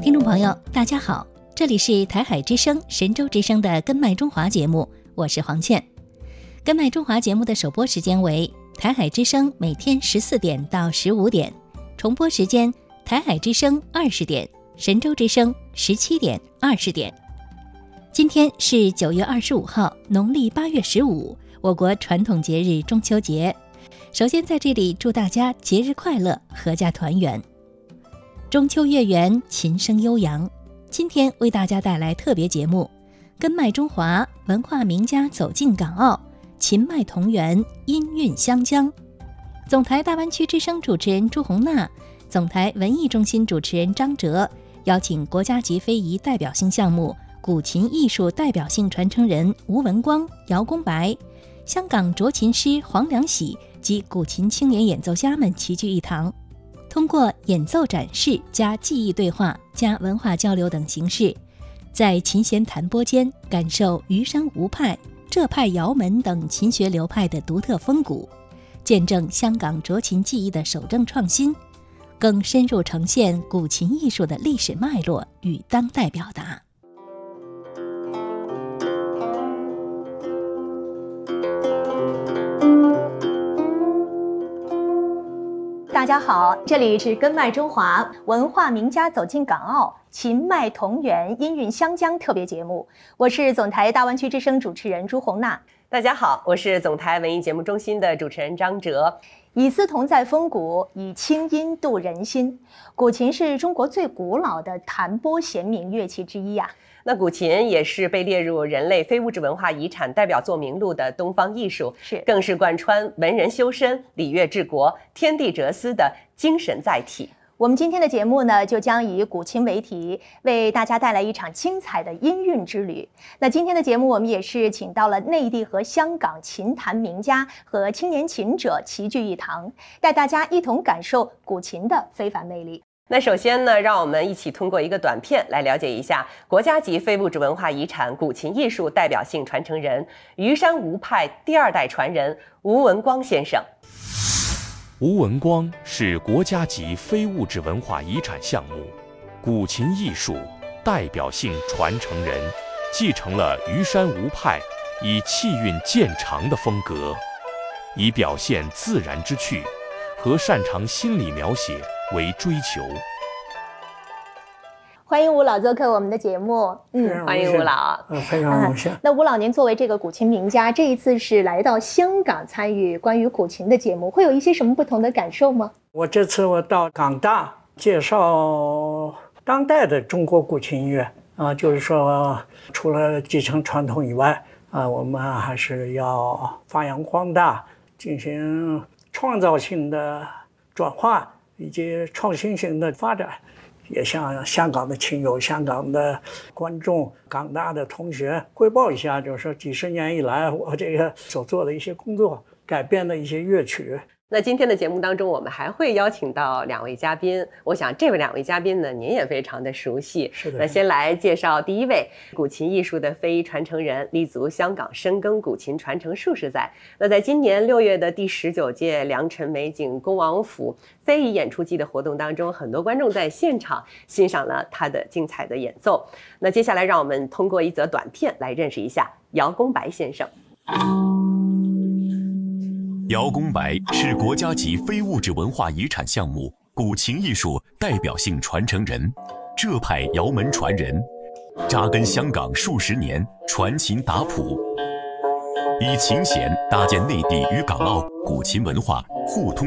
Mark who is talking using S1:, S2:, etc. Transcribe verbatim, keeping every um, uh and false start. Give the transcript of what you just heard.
S1: 听众朋友大家好，这里是台海之声神州之声的根脉中华节目，我是黄倩。根脉中华节目的首播时间为台海之声每天十四点到十五点，重播时间台海之声二十点，神州之声十七点、二十点。今天是九月二十五号，农历八月十五，我国传统节日中秋节。首先在这里祝大家节日快乐，阖家团圆。中秋月圆，琴声悠扬。今天为大家带来特别节目《根脉中华》，文化名家走进港澳，琴脉同源，音韵相将。总台大湾区之声主持人朱红娜，总台文艺中心主持人张哲，邀请国家级非遗代表性项目古琴艺术代表性传承人吴文光、姚公白，香港斲琴师黄良喜及古琴青年演奏家们齐聚一堂，通过演奏展示加技艺对话加文化交流等形式，在琴弦弹拨间感受虞山吴派、浙派姚门等琴学流派的独特风骨，见证香港斲琴技艺的守正创新，更深入呈现古琴艺术的历史脉络与当代表达。
S2: 大家好，这里是根脉中华，文化名家走进港澳，琴脉同源，音韵相将特别节目。我是总台大湾区之声主持人朱红娜。
S3: 大家好，我是总台文艺节目中心的主持人张哲。
S2: 以丝同在风骨，以清音度人心。古琴是中国最古老的弹拨弦鸣乐器之一呀、啊。
S3: 那古琴也是被列入人类非物质文化遗产代表作名录的东方艺术，
S2: 是
S3: 更是贯穿文人修身、礼乐治国、天地哲思的精神载体。
S2: 我们今天的节目呢，就将以古琴为题，为大家带来一场精彩的音韵之旅。那今天的节目，我们也是请到了内地和香港琴坛名家和青年琴者齐聚一堂，带大家一同感受古琴的非凡魅力。
S3: 那首先呢，让我们一起通过一个短片来了解一下国家级非物质文化遗产古琴艺术代表性传承人虞山吴派第二代传人吴文光先生。
S4: 吴文光是国家级非物质文化遗产项目古琴艺术代表性传承人，继承了虞山吴派以气韵渐长的风格，以表现自然之趣和擅长心理描写为追求。
S2: 欢迎吴老做客我们的节目。
S3: 嗯，欢迎吴老。
S5: 嗯，非常荣幸、啊。
S2: 那吴老，您作为这个古琴名家，这一次是来到香港参与关于古琴的节目，会有一些什么不同的感受吗？
S5: 我这次我到港大介绍当代的中国古琴音乐啊，就是说除了继承传统以外啊，我们还是要发扬光大，进行创造性的转化以及创新型的发展。也向香港的亲友、香港的观众、港大的同学汇报一下，就是说几十年以来我这个所做的一些工作，改编的一些乐曲。
S3: 那今天的节目当中，我们还会邀请到两位嘉宾。我想这位两位嘉宾呢，您也非常的熟悉。
S5: 是的。
S3: 那先来介绍第一位古琴艺术的非遗传承人，立足香港深耕古琴传承数十载。那在今年六月的第十九届良辰美景恭王府非遗演出季的活动当中，很多观众在现场欣赏了他的精彩的演奏。那接下来让我们通过一则短片来认识一下姚公白先生。
S6: 姚公白是国家级非物质文化遗产项目古琴艺术代表性传承人，浙派姚门传人，扎根香港数十年，传琴打谱，以琴弦搭建内地与港澳古琴文化互通